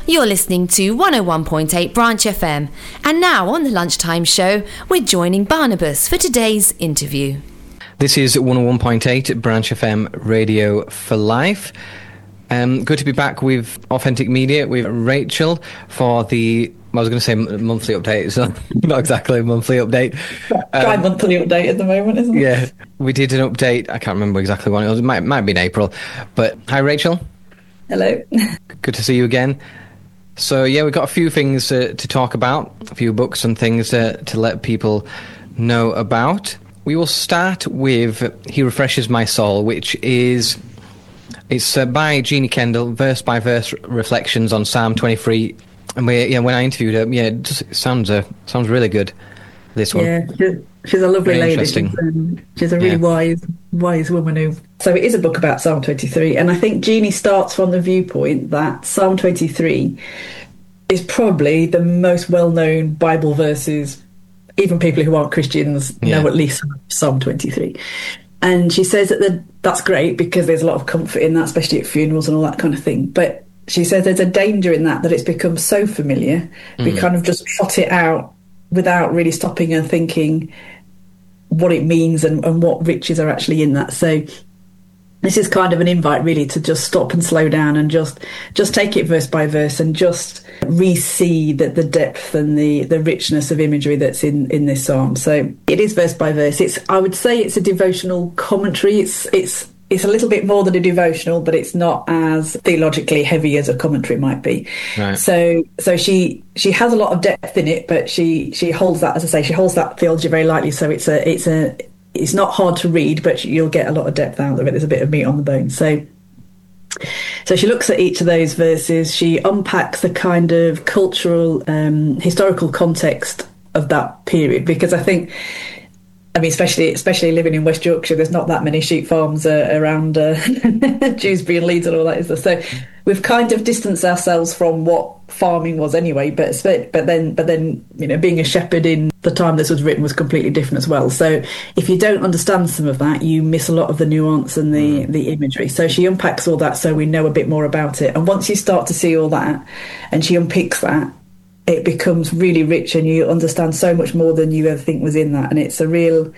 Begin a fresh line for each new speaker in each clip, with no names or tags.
You're listening to 101.8 Branch FM. And now on the Lunchtime Show, we're joining Barnabas for today's interview.
This is 101.8 Branch FM Radio for Life. Good to be back with Authentic Media, with Rachel for the, I was going to say monthly update, it's not exactly a monthly update.
Monthly update at the moment, isn't it?
Yeah, we did an update, I can't remember exactly when it was, it might be in April. But hi Rachel.
Hello.
Good to see you again. So yeah, we've got a few things to talk about, a few books and things to let people know about. We will start with He Refreshes My Soul, which is by Jeannie Kendall, verse by verse reflections on Psalm 23. And when I interviewed her, it just sounds really good. This one,
yeah, she's a lovely lady. She's a really wise woman. So it is a book about Psalm 23, and I think Jeannie starts from the viewpoint that Psalm 23 is probably the most well-known Bible verses. Even people who aren't Christians know at least Psalm 23. And she says that's great because there's a lot of comfort in that, especially at funerals and all that kind of thing. But she says there's a danger in that it's become so familiar, we kind of just trot it out without really stopping and thinking what it means and what riches are actually in that. So this is kind of an invite really to just stop and slow down and just take it verse by verse and just re-see the depth and the richness of imagery that's in this psalm. So it is verse by verse. I would say it's a devotional commentary. It's a little bit more than a devotional, but it's not as theologically heavy as a commentary might be. Right. So she has a lot of depth in it, but she holds that, as I say, she holds that theology very lightly. So it's not hard to read, but you'll get a lot of depth out of it. There's a bit of meat on the bone. So she looks at each of those verses. She unpacks the kind of cultural, historical context of that period, because I think, especially living in West Yorkshire, there's not that many sheep farms around Dewsbury and Leeds and all that, is there? So we've kind of distanced ourselves from what farming was anyway. But then, being a shepherd in the time this was written was completely different as well. So if you don't understand some of that, you miss a lot of the nuance and the imagery. So she unpacks all that so we know a bit more about it. And once you start to see all that, and she unpicks that, it becomes really rich and you understand so much more than you ever think was in that. And it's a real...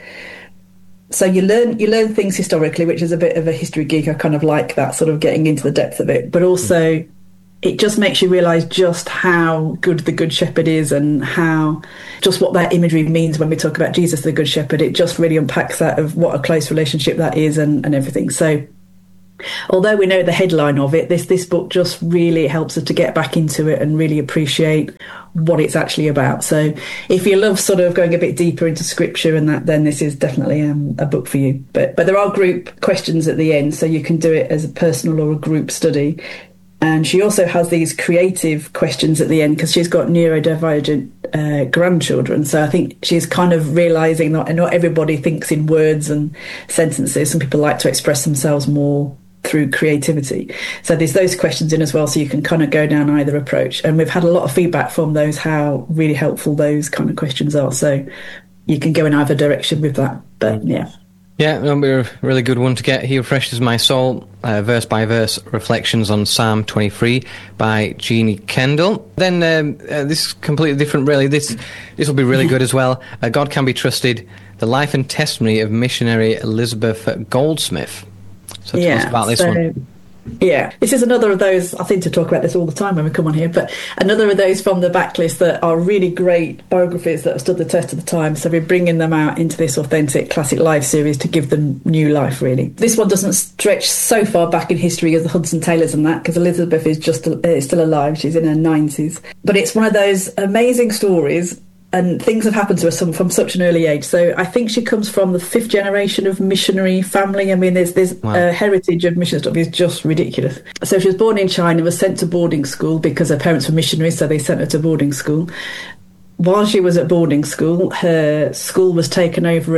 So you learn things historically, which is a bit of a history geek. I kind of like that, sort of getting into the depth of it. But also it just makes you realise just how good the Good Shepherd is and how just what that imagery means when we talk about Jesus, the Good Shepherd. It just really unpacks that, of what a close relationship that is and everything. So although we know the headline of it, this book just really helps us to get back into it and really appreciate what it's actually about. So if you love sort of going a bit deeper into scripture and that, then this is definitely a book for you. But there are group questions at the end, so you can do it as a personal or a group study. And she also has these creative questions at the end because she's got neurodivergent grandchildren. So I think she's kind of realising that not everybody thinks in words and sentences. Some people like to express themselves more through creativity. So there's those questions in as well, so you can kind of go down either approach. And we've had a lot of feedback from those, how really helpful those kind of questions are. So you can go in either direction with that. But yeah.
Yeah, that'll be a really good one to get. He Refreshes My Soul, verse by verse reflections on Psalm 23 by Jeannie Kendall. Then this is completely different, really. This will be really good as well. God Can Be Trusted, the life and testimony of missionary Elizabeth Goldsmith. So tell us about this one.
Yeah, this is another of those, I seem to talk about this all the time when we come on here, but another of those from the backlist that are really great biographies that have stood the test of the time. So we're bringing them out into this Authentic Classic Live series to give them new life, really. This one doesn't stretch so far back in history as the Hudson Taylors and that, because Elizabeth is still alive. She's in her 90s. But it's one of those amazing stories, and things have happened to her from such an early age. So I think she comes from the 5th generation of missionary family. I mean, there's a heritage of mission stuff is just ridiculous. So she was born in China, was sent to boarding school because her parents were missionaries, so they sent her to boarding school. While she was at boarding school, her school was taken over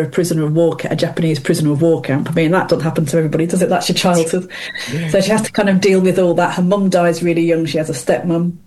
a Japanese prisoner of war camp. I mean, that doesn't happen to everybody, does it? That's your childhood. Yeah. So she has to kind of deal with all that. Her mum dies really young. She has a stepmum.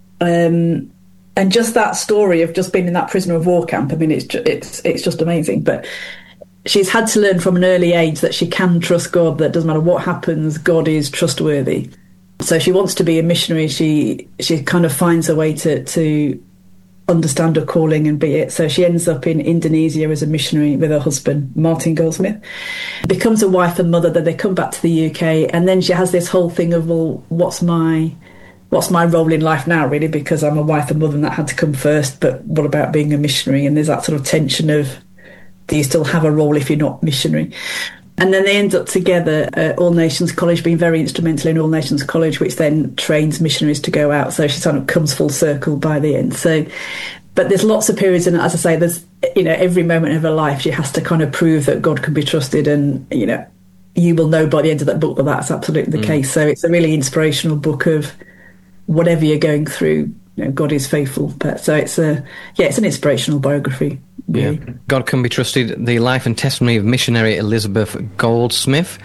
And just that story of just being in that prisoner of war camp, I mean, it's just amazing. But she's had to learn from an early age that she can trust God, that doesn't matter what happens, God is trustworthy. So she wants to be a missionary. She kind of finds a way to understand her calling and be it. So she ends up in Indonesia as a missionary with her husband, Martin Goldsmith, becomes a wife and mother. Then they come back to the UK, and then she has this whole thing of, well, what's my role in life now, really, because I'm a wife and mother and that had to come first, but what about being a missionary? And there's that sort of tension of, do you still have a role if you're not missionary? And then they end up together at All Nations College, being very instrumental in All Nations College, which then trains missionaries to go out. So she sort of comes full circle by the end. So, but there's lots of periods, and as I say, there's, every moment of her life, she has to kind of prove that God can be trusted, and, you will know by the end of that book that that's absolutely the case. So it's a really inspirational book of whatever you're going through, God is faithful. But so it's an inspirational biography. Really.
Yeah. God Can Be Trusted, the life and testimony of missionary Elizabeth Goldsmith.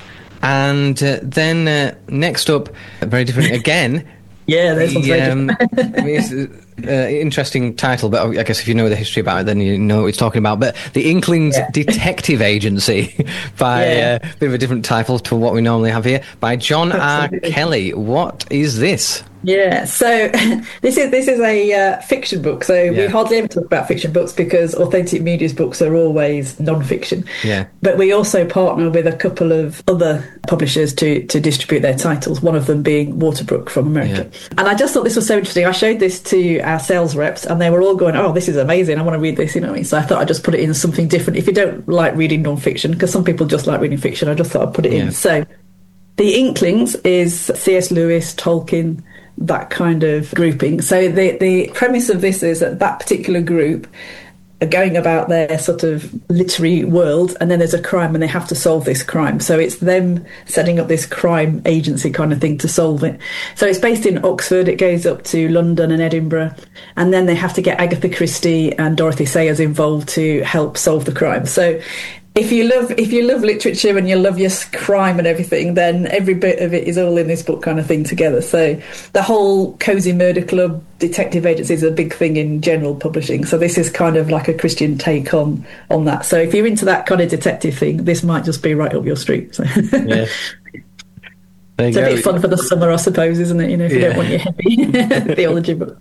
And then next up, very different again.
Yeah, this one's very different.
Interesting title, but I guess if you know the history about it, then you know what it's talking about. But The Inklings Detective Agency, by a bit of a different title to what we normally have here, by John R. Kelly. What is this?
Yeah, so this is a fiction book. So we hardly ever talk about fiction books because Authentic Media's books are always non-fiction.
Yeah.
But we also partner with a couple of other publishers to distribute their titles, one of them being Waterbrook from America. Yeah. And I just thought this was so interesting. I showed this to our sales reps and they were all going, oh, this is amazing, I want to read this, what I mean? So I thought I'd just put it in something different. If you don't like reading non-fiction, because some people just like reading fiction, I just thought I'd put it in. So The Inklings is C.S. Lewis, Tolkien, that kind of grouping. So the premise of this is that particular group are going about their sort of literary world, and then there's a crime and they have to solve this crime. So it's them setting up this crime agency kind of thing to solve it. So it's based in Oxford. It goes up to London and Edinburgh, and then they have to get Agatha Christie and Dorothy Sayers involved to help solve the crime. So if you love literature and you love your crime and everything, then every bit of it is all in this book kind of thing together. So the whole Cozy Murder Club detective agency is a big thing in general publishing. So this is kind of like a Christian take on that. So if you're into that kind of detective thing, this might just be right up your street. So. Yeah. It's a bit fun for the summer, I suppose, isn't it? If you don't want your heavy theology book.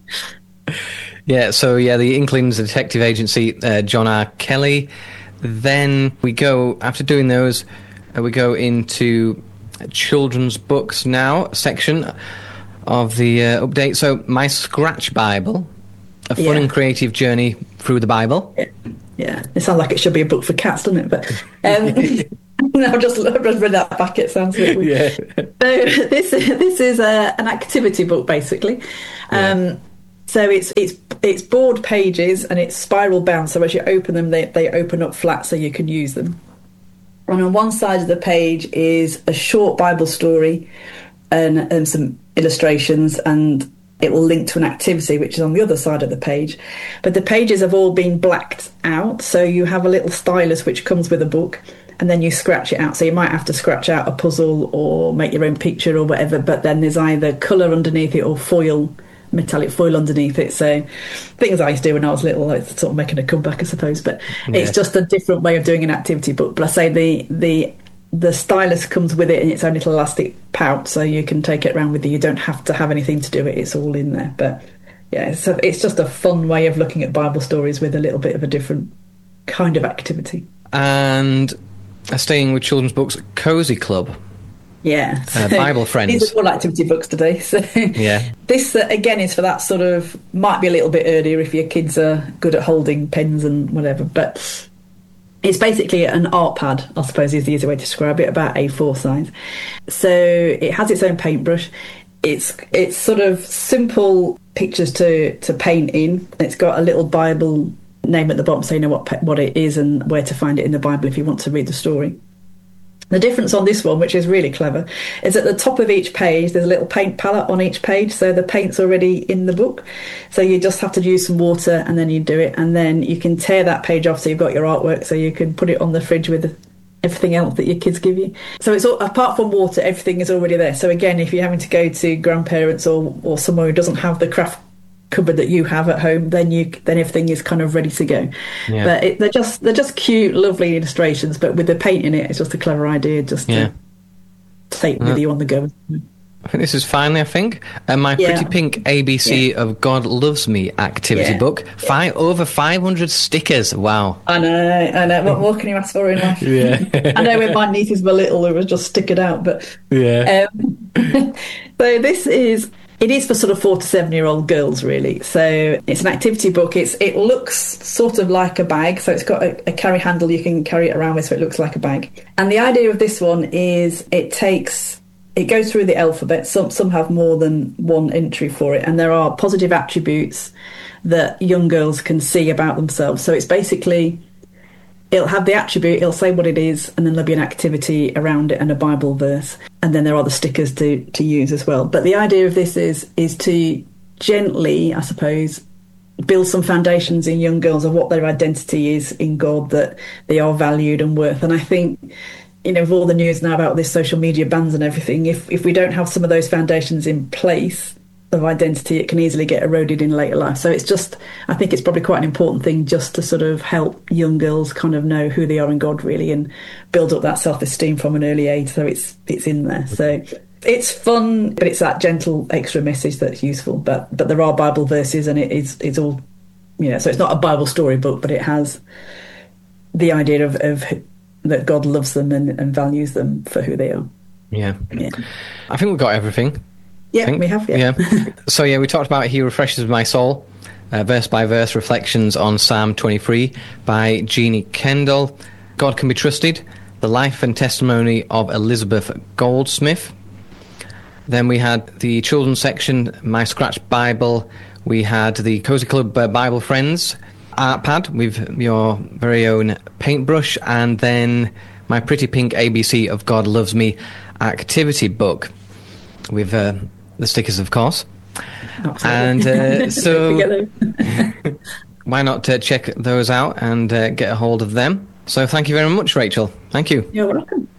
Yeah, so The Inklings Detective Agency, John R. Kelly. Then we go, after doing those, we go into children's books now section of the update. So My Scratch Bible, a fun and creative journey through the Bible.
Yeah, it sounds like it should be a book for cats, doesn't it? But I've just read that back. It sounds a bit weird. So this is an activity book, basically. So it's board pages and it's spiral bound. So as you open them, they open up flat so you can use them. And on one side of the page is a short Bible story and some illustrations, and it will link to an activity which is on the other side of the page. But the pages have all been blacked out, so you have a little stylus which comes with a book, and then you scratch it out. So you might have to scratch out a puzzle or make your own picture or whatever, but then there's either colour underneath it or metallic foil underneath it. So things I used to do when I was little, it's sort of making a comeback, I suppose, but it's just a different way of doing an activity book. But I say the stylus comes with it in its own little elastic pouch, so you can take it around with you. You don't have to have anything to do it, it's all in there. But so it's just a fun way of looking at Bible stories with a little bit of a different kind of activity.
And staying with children's books, Cozy Club.
Yeah,
Bible Friends.
These are all activity books today. So this again is for that sort of, might be a little bit earlier if your kids are good at holding pens and whatever. But it's basically an art pad, I suppose is the easy way to describe it, about A4 size. So it has its own paintbrush. It's sort of simple pictures to paint in. It's got a little Bible name at the bottom so you know what it is and where to find it in the Bible if you want to read the story. The difference on this one, which is really clever, is at the top of each page there's a little paint palette on each page, so the paint's already in the book, so you just have to use some water and then you do it, and then you can tear that page off so you've got your artwork, so you can put it on the fridge with everything else that your kids give you. So it's all, apart from water, everything is already there. So again, if you're having to go to grandparents or somewhere who doesn't have the craft cupboard that you have at home, then everything is kind of ready to go. But they're just cute, lovely illustrations, but with the paint in it, it's just a clever idea just to take with you on the go.
I think this is finally, and My Pretty Pink ABC of God Loves Me activity book. Over 500 stickers. Wow.
I know. What more can you ask for in life?
Yeah.
I know when my nieces were little, it was just stickered out, but so this is. It is for sort of 4 to 7-year-old girls, really. So it's an activity book. It looks sort of like a bag. So it's got a carry handle you can carry it around with, so it looks like a bag. And the idea of this one is it goes through the alphabet. Some have more than one entry for it. And there are positive attributes that young girls can see about themselves. So it's basically... It'll have the attribute, it'll say what it is, and then there'll be an activity around it and a Bible verse. And then there are the stickers to use as well. But the idea of this is to gently, I suppose, build some foundations in young girls of what their identity is in God, that they are valued and worth. And I think, with all the news now about this social media bans and everything, if we don't have some of those foundations in place of identity, it can easily get eroded in later life. So I think it's probably quite an important thing just to sort of help young girls kind of know who they are in God, really, and build up that self-esteem from an early age. So it's in there. So it's fun, but it's that gentle extra message that's useful. But there are Bible verses, and it's all, so it's not a Bible story book, but it has the idea of that God loves them and values them for who they are.
Yeah. I think we've got everything.
Yeah, we have.
So we talked about He Refreshes My Soul, verse by verse reflections on Psalm 23 by Jeannie Kendall. God Can Be Trusted, the life and testimony of Elizabeth Goldsmith. Then we had the children's section, My Scratch Bible. We had the Cozy Club Bible Friends art pad with your very own paintbrush, and then My Pretty Pink ABC of God Loves Me activity book with the stickers, of course. Absolutely. And so why not check those out and get a hold of them. So thank you very much, Rachel. Thank you.
You're welcome.